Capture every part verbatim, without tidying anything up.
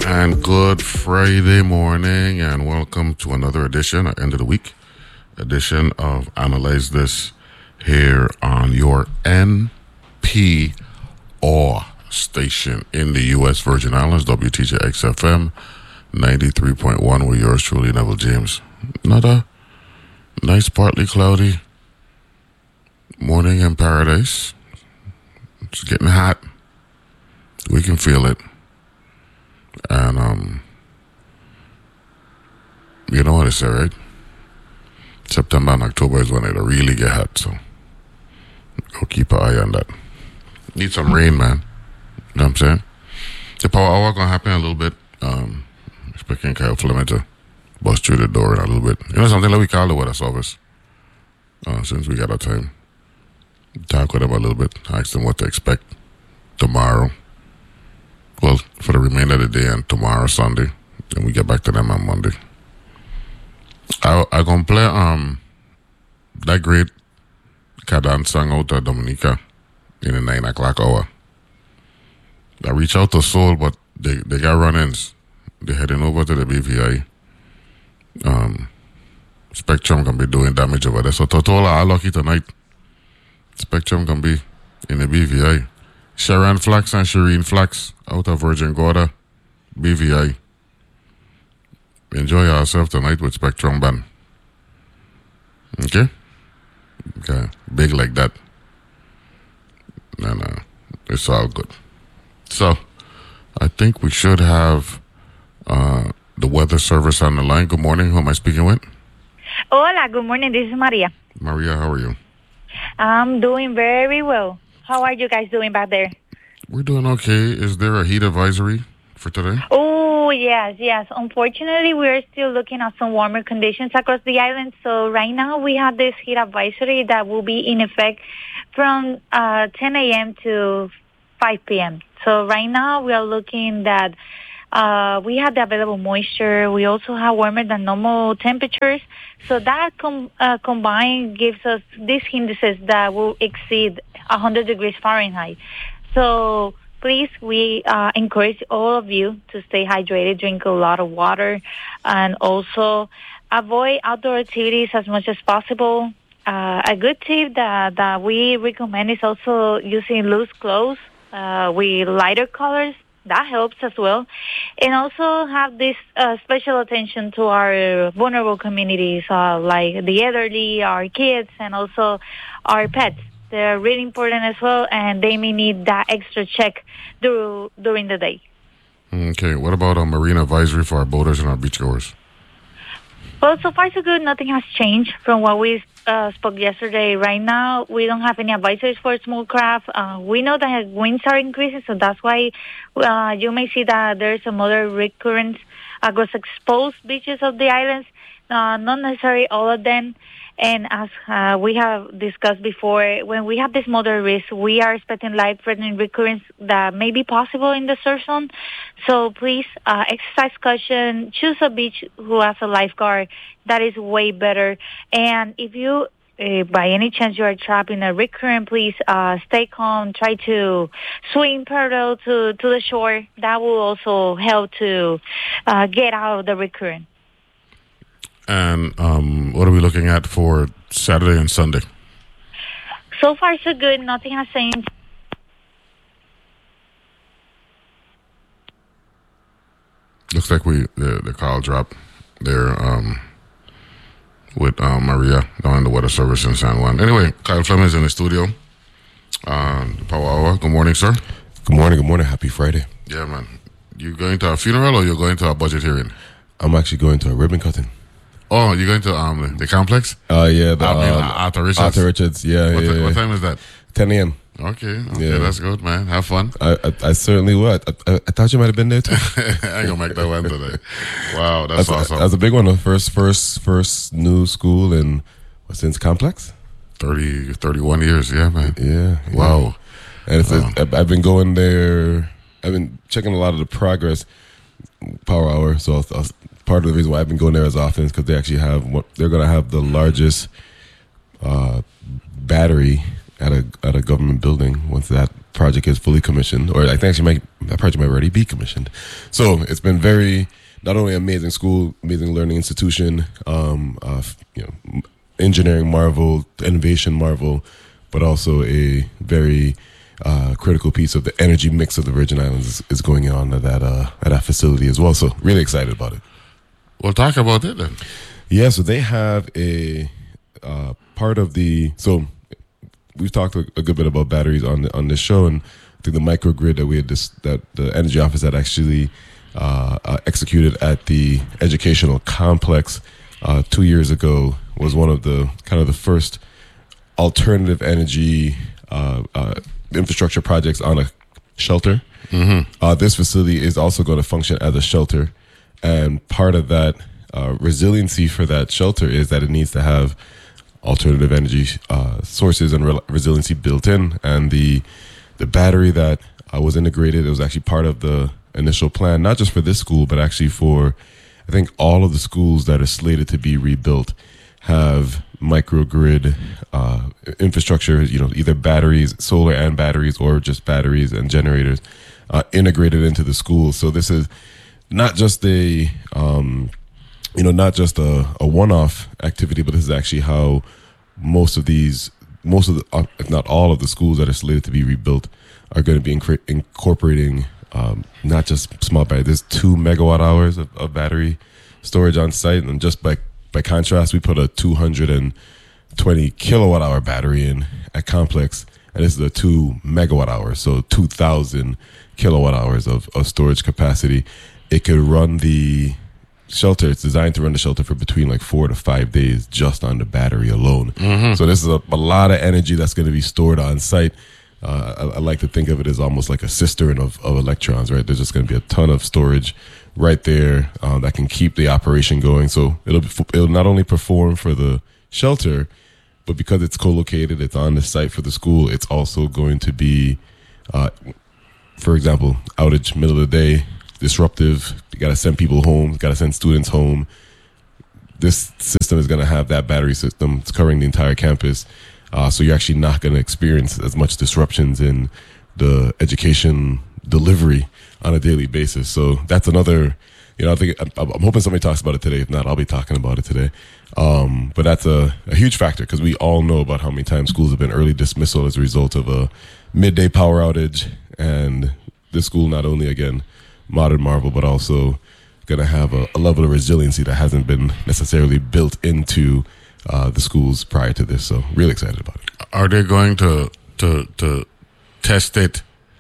And good Friday morning, and welcome to another edition, at end of the week, edition of Analyze This here on your N P R station in the U S Virgin Islands, W T J X F M ninety-three point one, with yours truly, Neville James. Another nice, partly cloudy morning in paradise. It's getting hot. We can feel it. And, um, you know what I say, right? September and October is when it really get hot, so go keep an eye on that. Need some rain, man. You know what I'm saying? The power hour gonna happen a little bit. Um, expecting Kyle Fleming to bust through the door in a little bit. You know something that we call the weather service. Uh, since we got our time, talk with them a little bit. Ask them what to expect tomorrow. Well, for the remainder of the day and tomorrow, Sunday. Then we get back to them on Monday. I I gonna play um that great Kadan song out of Dominica in the nine o'clock hour. I reach out to Soul, but they, they got run-ins. They're heading over to the B V I. Um, Spectrum can be doing damage over there. So Totola, I'm lucky tonight. Spectrum can be in the B V I. Sharon Flax and Shireen Flax out of Virgin Gorda, B V I. Enjoy yourself tonight with Spectrum Band. Okay? Okay. Big like that. And uh, it's all good. So, I think we should have uh, the weather service on the line. Good morning. Who am I speaking with? Hola, good morning. This is Maria. Maria, how are you? I'm doing very well. How are you guys doing back there? We're doing okay. Is there a heat advisory for today? Oh, yes, yes. Unfortunately, we're still looking at some warmer conditions across the island. So right now we have this heat advisory that will be in effect from uh, ten a.m. to five p.m. So right now we are looking that uh, we have the available moisture. We also have warmer than normal temperatures. So that com- uh, combined gives us these indices that will exceed one hundred degrees Fahrenheit. So please, we uh, encourage all of you to stay hydrated, drink a lot of water, and also avoid outdoor activities as much as possible. Uh, a good tip that, that we recommend is also using loose clothes uh, with lighter colors. That helps as well. And also have this uh, special attention to our vulnerable communities, uh, like the elderly, our kids, and also our pets. They're really important as well, and they may need that extra check dur- during the day. Okay. What about a marine advisory for our boaters and our beachgoers? Well, so far so good. Nothing has changed from what we uh, spoke yesterday. Right now, we don't have any advisories for small craft. Uh, we know that winds are increasing, so that's why uh, you may see that there's some other recurrence across exposed beaches of the islands. Uh, not necessarily all of them. And as uh, we have discussed before, when we have this moderate risk, we are expecting life-threatening recurrence that may be possible in the surf zone. So please uh, exercise caution. Choose a beach who has a lifeguard. That is way better. And if you, uh, by any chance, you are trapped in a recurrent, please uh, stay calm. Try to swim parallel to, to the shore. That will also help to uh, get out of the recurrent. And um, what are we looking at for Saturday and Sunday? So far, so good. Nothing has changed. Looks like we the, the call dropped there um, with um, Maria down in the weather service in San Juan. Anyway, Kyle Fleming is in the studio. Uh, Power Hour. Good morning, sir. Good morning. Good morning. Happy Friday. Yeah, man. You going to a funeral or you're going to a budget hearing? I'm actually going to a ribbon cutting. Oh, you're going to um the complex? Oh, uh, yeah. The, I mean, um, Arthur Richards. Arthur Richards, yeah. What, yeah, t- yeah. what time is that? ten a.m. Okay, okay, Yeah. that's good, man. Have fun. I, I, I certainly would. I, I, I thought you might have been there too. I ain't gonna make that one today. Wow, that's, that's awesome. A, that's a big one. The first, first, first new school in what, since Complex? thirty, thirty-one years, yeah, man. Yeah. yeah. Wow. And it's wow. a, I've been going there. I've been checking a lot of the progress Power Hour. So I was, part of the reason why I've been going there as often is because they actually have what they're going to have the largest uh, battery at a at a government building once that project is fully commissioned, or I think actually might, that project might already be commissioned. So it's been very, not only amazing school, amazing learning institution, um, uh, you know, engineering marvel, innovation marvel, but also a very uh, critical piece of the energy mix of the Virgin Islands is, is going on at that uh, at that facility as well. So really excited about it. We'll talk about it then. Yeah, so they have a uh, part of the so we've talked a, a good bit about batteries on the, on this show, and I think the microgrid that we had this, that the energy office had actually uh, uh, executed at the educational complex uh, two years ago was one of the kind of the first alternative energy uh, uh, infrastructure projects on a shelter. Mm-hmm. Uh, this facility is also going to function as a shelter, and part of that uh, resiliency for that shelter is that it needs to have alternative energy uh, sources and re- resiliency built in. And the the battery that uh, was integrated, it was actually part of the initial plan, not just for this school, but actually for, I think, all of the schools that are slated to be rebuilt have microgrid uh, infrastructure, you know, either batteries, solar and batteries, or just batteries and generators uh, integrated into the schools. So this is not just a, um, you know, not just a, a one-off activity, but this is actually how most of these, most of the, uh, if not all of the schools that are slated to be rebuilt are going to be inc- incorporating um, not just small battery. There's two megawatt hours of, of battery storage on site, and just by by contrast, we put a two hundred twenty kilowatt hour battery in at Complex, and this is a two megawatt hours, so two thousand kilowatt hours of, of storage capacity. It could run the shelter. It's designed to run the shelter for between like four to five days just on the battery alone. Mm-hmm. So this is a, a lot of energy that's going to be stored on site. Uh, I, I like to think of it as almost like a cistern of, of electrons, right? There's just going to be a ton of storage right there um, that can keep the operation going. So it'll be, it'll not only perform for the shelter, but because it's co-located, it's on the site for the school, it's also going to be, uh, for example, outage middle of the day, disruptive. You got to send people home, got to send students home. This system is going to have that battery system. It's covering the entire campus. Uh, so you're actually not going to experience as much disruptions in the education delivery on a daily basis. So that's another, you know, I think I'm, I'm hoping somebody talks about it today. If not, I'll be talking about it today. Um, but that's a, a huge factor because we all know about how many times schools have been early dismissal as a result of a midday power outage. And this school, not only, again, modern marvel, but also going to have a, a level of resiliency that hasn't been necessarily built into uh, the schools prior to this. So really excited about it. Are they going to to to test it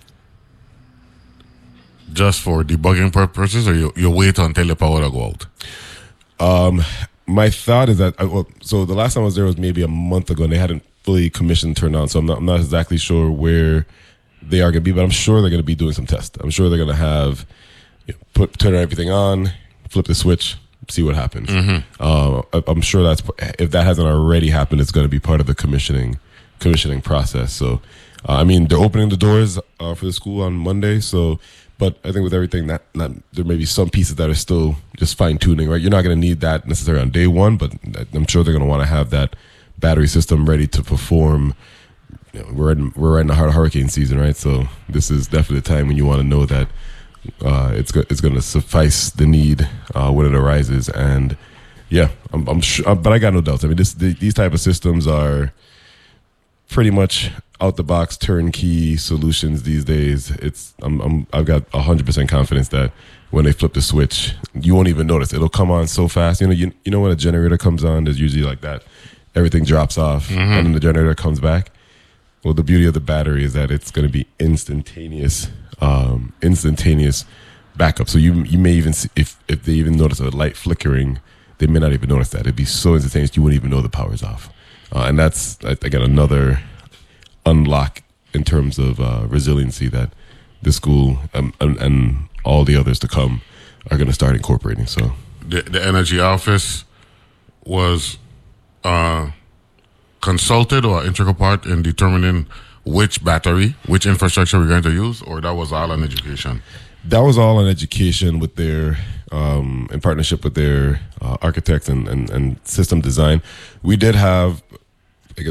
just for debugging purposes, or you, you wait until the power go out? Um, my thought is that, I, well, so the last time I was there was maybe a month ago, and they hadn't fully commissioned turned on, so I'm not, I'm not exactly sure where they are going to be, but I'm sure they're going to be doing some tests. I'm sure they're going to have, you know, put turn everything on, flip the switch, see what happens. Mm-hmm. Uh, I, I'm sure that's, if that hasn't already happened, it's going to be part of the commissioning commissioning process. So, uh, I mean, they're opening the doors uh, for the school on Monday, so. But I think with everything, that not, there may be some pieces that are still just fine tuning, right? You're not going to need that necessarily on day one, but I'm sure they're going to want to have that battery system ready to perform. You know, we're in, we're right in the heart of hurricane season, right? So this is definitely the time when you want to know that uh, it's go, it's going to suffice the need uh, when it arises. And yeah, I'm, I'm sure, but I got no doubts. I mean, this the, these type of systems are pretty much out the box turnkey solutions these days. It's I'm, I'm I've got a hundred percent confidence that when they flip the switch, you won't even notice. It'll come on so fast. You know, you you know when a generator comes on, there's usually like that. Everything drops off, mm-hmm. and then the generator comes back. Well, the beauty of the battery is that it's going to be instantaneous, um, instantaneous backup. So you you may even see, if if they even notice a light flickering, they may not even notice that. It'd be so instantaneous you wouldn't even know the power's off. Uh, and that's again another unlock in terms of uh, resiliency that this school um, and, and all the others to come are going to start incorporating. So the, the energy office was uh, consulted or integral part in determining which battery, which infrastructure we're going to use, or that was all on education? That was all on education with their, um, in partnership with their uh, architects and, and, and system design. We did have, I guess the,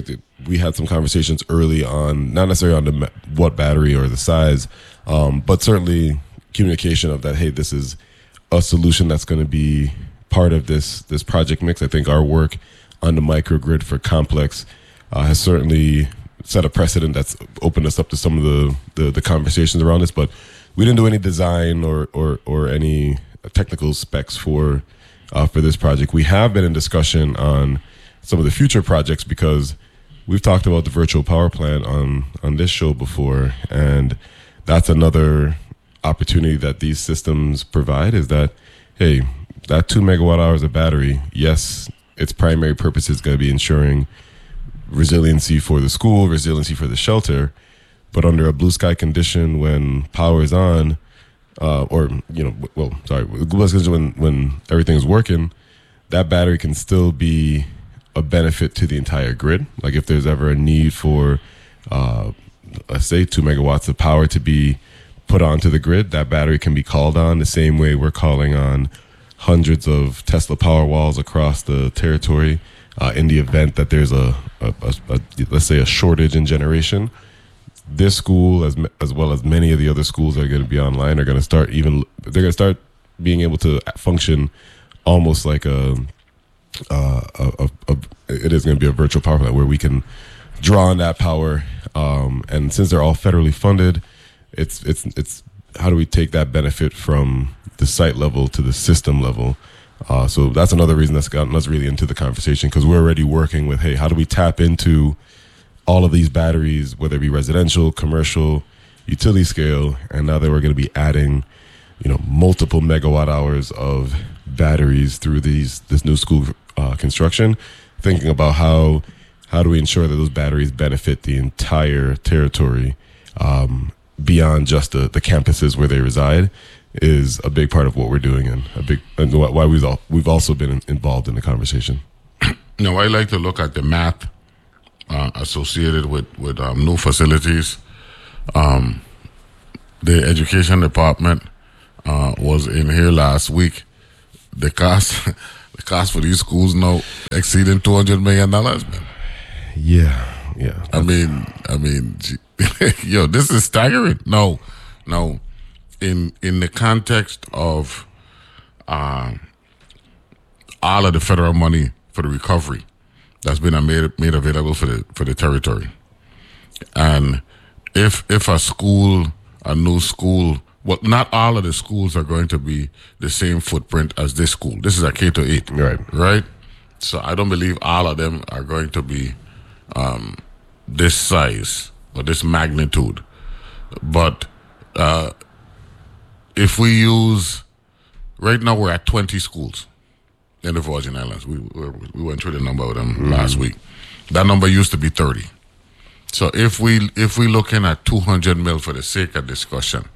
we had some conversations early on, not necessarily on the what battery or the size, um, but certainly communication of that. Hey, this is a solution that's going to be part of this this project mix. I think our work on the microgrid for Complex uh, has certainly set a precedent that's opened us up to some of the, the the conversations around this. But we didn't do any design or or or any technical specs for uh, for this project. We have been in discussion on some of the future projects because we've talked about the virtual power plant on on this show before, and that's another opportunity that these systems provide. Is that, hey, that two megawatt hours of battery, yes, its primary purpose is going to be ensuring resiliency for the school, resiliency for the shelter, but under a blue sky condition when power is on, uh, or you know, well, sorry, blue sky condition when when everything's working, that battery can still be a benefit to the entire grid. Like if there's ever a need for, uh, let's say, two megawatts of power to be put onto the grid, that battery can be called on the same way we're calling on hundreds of Tesla Powerwalls across the territory uh, in the event that there's a, a, a, a, let's say, a shortage in generation. This school, as as well as many of the other schools that are going to be online, are going to start even, they're going to start being able to function almost like a, uh, a, a, a it is going to be a virtual power plant where we can draw on that power. Um, and since they're all federally funded, it's it's it's how do we take that benefit from the site level to the system level? Uh, so that's another reason that's gotten us really into the conversation, because we're already working with, hey, how do we tap into all of these batteries, whether it be residential, commercial, utility scale, and now that we're going to be adding, you know, multiple megawatt hours of batteries through these this new school uh, construction, thinking about how how do we ensure that those batteries benefit the entire territory um, beyond just the, the campuses where they reside is a big part of what we're doing, and a big and why we've all, we've also been involved in the conversation. No, I like to look at the math uh, associated with with um, new facilities. Um, the education department uh, was in here last week. The cost, the cost for these schools now exceeding two hundred million dollars, man. Yeah, yeah. I mean, I mean, yo, this is staggering. No, no. In in the context of uh, all of the federal money for the recovery that's been made made available for the for the territory, and if if a school, a new school, well, not all of the schools are going to be the same footprint as this school. This is a K to eight, right? Right. So I don't believe all of them are going to be um, this size or this magnitude, but. Uh, If we use, right now we're at twenty schools in the Virgin Islands. We we went through the number of them mm-hmm. last week. That number used to be thirty. So if we if we looking at two hundred mil for the sake of discussion,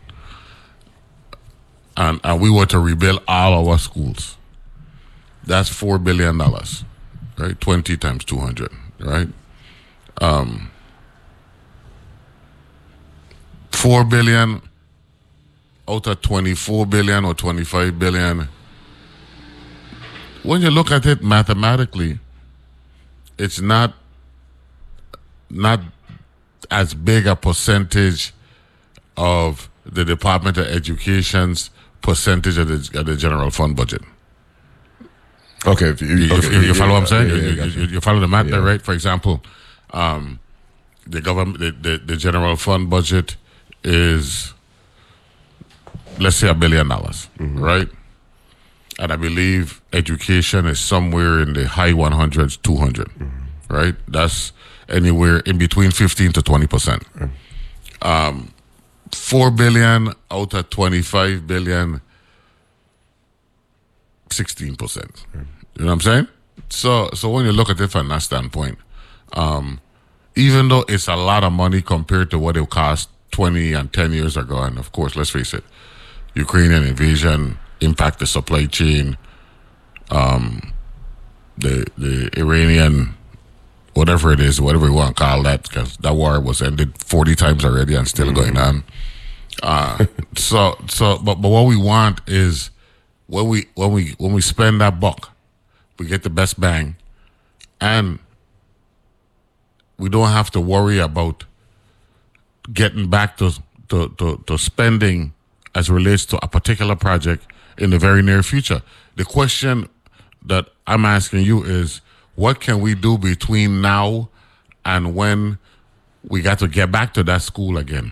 and and we were to rebuild all our schools, that's four billion dollars, right? Twenty times two hundred, right? Um, four billion. Out of twenty-four billion or twenty-five billion, when you look at it mathematically, it's not not as big a percentage of the Department of Education's percentage of the, of the general fund budget. Okay, if you, you, okay, you, you follow yeah, what I'm saying? Yeah, yeah, you, gotcha. you, you follow the math yeah. there, right? For example, um, the government, the, the, the general fund budget is, let's say, a billion dollars, mm-hmm. right? And I believe education is somewhere in the high one hundreds, two hundred, mm-hmm. right? That's anywhere in between fifteen to twenty percent. Mm-hmm. Um, four billion out of twenty-five billion, sixteen percent. Mm-hmm. You know what I'm saying? So, so when you look at it from that standpoint, um, even though it's a lot of money compared to what it cost twenty and ten years ago, and of course, let's face it, Ukrainian invasion impact the supply chain, um, the the Iranian, whatever it is, whatever you want to call that, because that war was ended forty times already and still mm-hmm. going on. Uh, so so, but but what we want is when we when we when we spend that buck, we get the best bang, and we don't have to worry about getting back to, to, to, to spending as relates to a particular project in the very near future. The question that I'm asking you is, what can we do between now and when we got to get back to that school again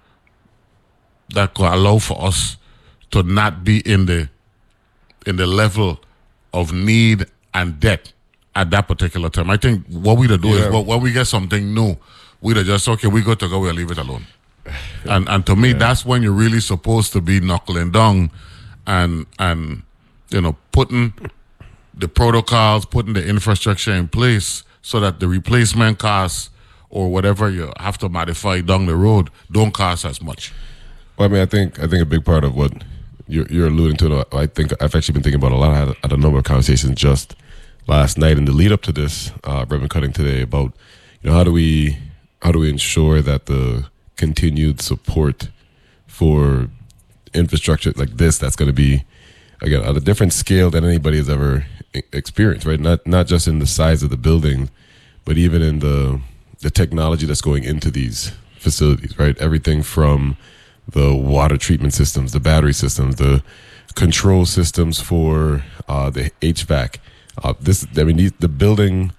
that could allow for us to not be in the in the level of need and debt at that particular time? I think what we to do yeah. is well, when we get something new, we to just okay, we go to go, we'll leave it alone. And and to me, yeah. that's when you're really supposed to be knuckling down and and you know putting the protocols, putting the infrastructure in place so that the replacement costs or whatever you have to modify down the road don't cost as much. Well, I mean, I think I think a big part of what you're, you're alluding to, I think I've actually been thinking about a lot. I had, had a number of conversations just last night in the lead up to this uh, ribbon cutting today about, you know, how do we how do we ensure that the continued support for infrastructure like this that's going to be, again, at a different scale than anybody has ever experienced, right? Not not just in the size of the building, but even in the the technology that's going into these facilities, right? Everything from the water treatment systems, the battery systems, the control systems for uh, the H V A C. Uh, this, I mean, these, the building,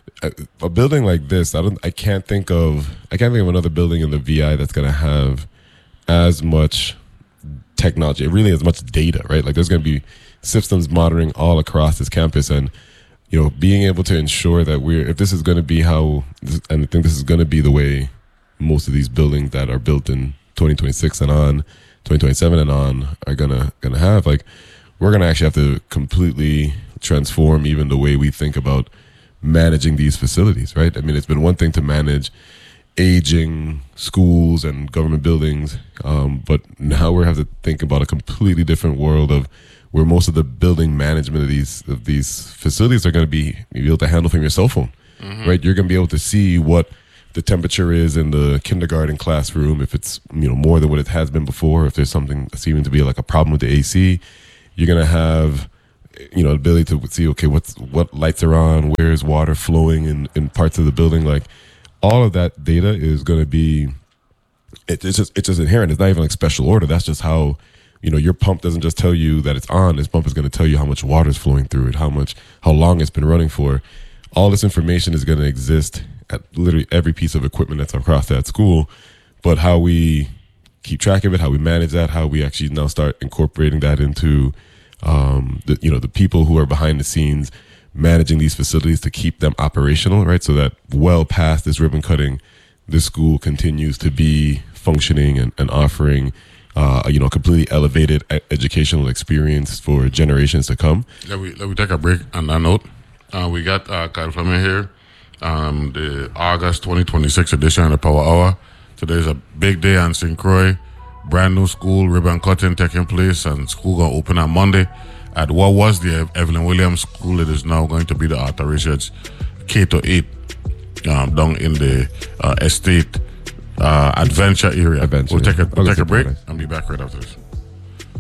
a building like this, I don't, I can't think of, I can't think of another building in the V I that's going to have as much technology, really as much data, right? Like there's going to be systems monitoring all across this campus, and you know, being able to ensure that we're, if this is going to be how, and I think this is going to be the way most of these buildings that are built in twenty twenty-six and on, twenty twenty-seven and on are gonna gonna have, like, we're gonna actually have to completely transform even the way we think about managing these facilities, right? I mean, it's been one thing to manage aging schools and government buildings, um, but now we have to think about a completely different world of where most of the building management of these of these facilities are going to be be able to handle from your cell phone, mm-hmm. right? You're going to be able to see what the temperature is in the kindergarten classroom, if it's, you know, more than what it has been before, if there's something seeming to be like a problem with the A C, you're going to have, you know, the ability to see, okay, what's, what lights are on, where is water flowing in, in parts of the building. Like all of that data is going to be, it, it's just, it's just inherent. It's not even like special order. That's just how, you know, your pump doesn't just tell you that it's on. This pump is going to tell you how much water is flowing through it, how much, how long it's been running for. All this information is going to exist at literally every piece of equipment that's across that school, but how we keep track of it, how we manage that, how we actually now start incorporating that into, um, the, you know, the people who are behind the scenes managing these facilities to keep them operational, right? So that well past this ribbon cutting, this school continues to be functioning and, and offering, uh, you know, completely elevated educational experience for generations to come. Let me, let me take a break on that note. Uh, we got uh, Kyle Fleming here. Um, the August twenty twenty-six edition of the Power Hour. Today's a big day on Saint Croix. Brand new school, ribbon cutting taking place, and school going to open on Monday at what was the Evelyn Williams School. It is now going to be the Arthur Richards K to eight um, down in the uh, estate uh, adventure area. Adventure, we'll take a, we'll yeah. take a break and be back right after this.